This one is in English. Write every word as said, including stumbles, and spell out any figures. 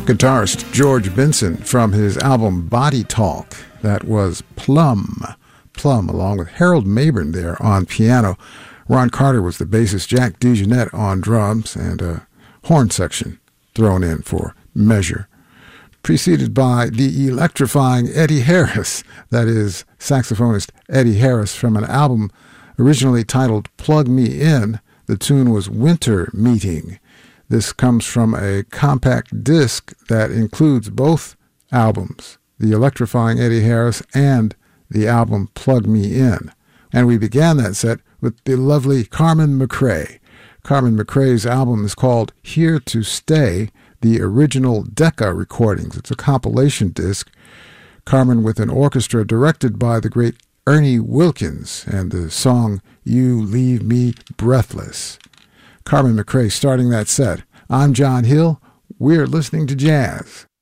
Guitarist George Benson from his album Body Talk. That was Plum. Plum, along with Harold Mabern there on piano. Ron Carter was the bassist, Jack DeJohnette on drums, and a horn section thrown in for measure. Preceded by the electrifying Eddie Harris, that is, saxophonist Eddie Harris, from an album originally titled Plug Me In. The tune was Winter Meeting. This comes from a compact disc that includes both albums, the electrifying Eddie Harris and the album Plug Me In. And we began that set with the lovely Carmen McRae. Carmen McRae's album is called Here to Stay, the original Decca recordings. It's a compilation disc. Carmen with an orchestra directed by the great Ernie Wilkins, and the song You Leave Me Breathless. Carmen McRae starting that set. I'm John Hill. We're listening to jazz.